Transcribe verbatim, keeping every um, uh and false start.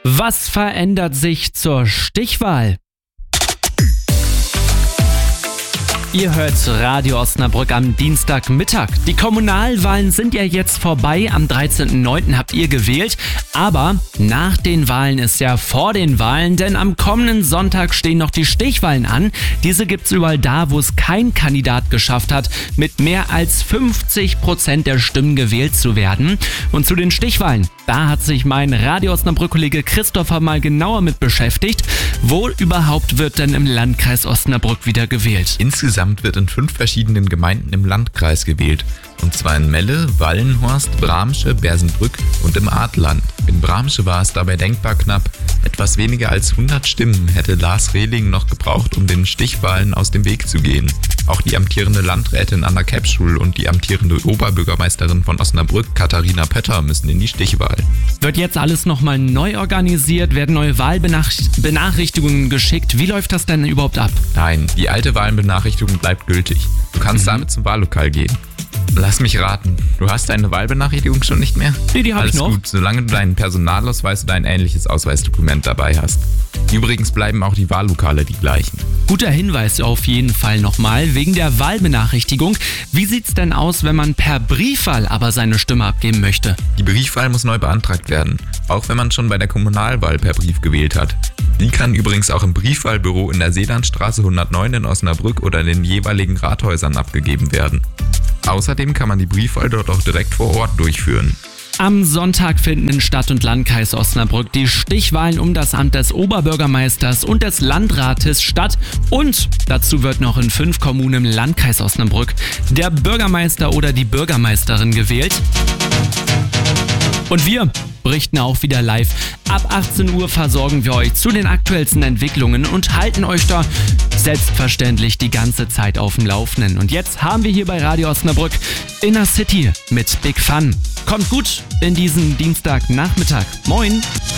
Was verändert sich zur Stichwahl? Ihr hört Radio Osnabrück am Dienstagmittag. Die Kommunalwahlen sind ja jetzt vorbei. Am dreizehnten neunten habt ihr gewählt. Aber nach den Wahlen ist ja vor den Wahlen, denn am kommenden Sonntag stehen noch die Stichwahlen an. Diese gibt's überall da, wo es kein Kandidat geschafft hat, mit mehr als fünfzig Prozent der Stimmen gewählt zu werden. Und zu den Stichwahlen, da hat sich mein Radio Osnabrück-Kollege Christopher mal genauer mit beschäftigt. Wo überhaupt wird denn im Landkreis Osnabrück wieder gewählt? Insgesamt wird in fünf verschiedenen Gemeinden im Landkreis gewählt. Und zwar in Melle, Wallenhorst, Bramsche, Bersenbrück und im Adland. In Bramsche war es dabei denkbar knapp. Etwas weniger als hundert Stimmen hätte Lars Rehling noch gebraucht, um den Stichwahlen aus dem Weg zu gehen. Auch die amtierende Landrätin Anna Kepschul und die amtierende Oberbürgermeisterin von Osnabrück, Katharina Pötter, müssen in die Stichwahl. Wird jetzt alles nochmal neu organisiert? Werden neue Wahlbenachrichtigungen geschickt? Wie läuft das denn überhaupt ab? Nein, die alte Wahlbenachrichtigung bleibt gültig. Du kannst mhm. damit zum Wahllokal gehen. Lass mich raten, du hast deine Wahlbenachrichtigung schon nicht mehr? Nee, die habe ich noch. Alles gut, solange du deinen Personalausweis oder ein ähnliches Ausweisdokument dabei hast. Übrigens bleiben auch die Wahllokale die gleichen. Guter Hinweis auf jeden Fall nochmal, wegen der Wahlbenachrichtigung. Wie sieht's denn aus, wenn man per Briefwahl aber seine Stimme abgeben möchte? Die Briefwahl muss neu beantragt werden, auch wenn man schon bei der Kommunalwahl per Brief gewählt hat. Die kann übrigens auch im Briefwahlbüro in der Seelandstraße hundertneun in Osnabrück oder in den jeweiligen Rathäusern abgegeben werden. Außerdem kann man die Briefwahl dort auch direkt vor Ort durchführen. Am Sonntag finden in Stadt und Landkreis Osnabrück die Stichwahlen um das Amt des Oberbürgermeisters und des Landrates statt. Und dazu wird noch in fünf Kommunen im Landkreis Osnabrück der Bürgermeister oder die Bürgermeisterin gewählt. Und wir berichten auch wieder live. Ab achtzehn Uhr versorgen wir euch zu den aktuellsten Entwicklungen und halten euch da selbstverständlich die ganze Zeit auf dem Laufenden. Und jetzt haben wir hier bei Radio Osnabrück Inner City mit Big Fun. Kommt gut in diesen Dienstagnachmittag. Moin!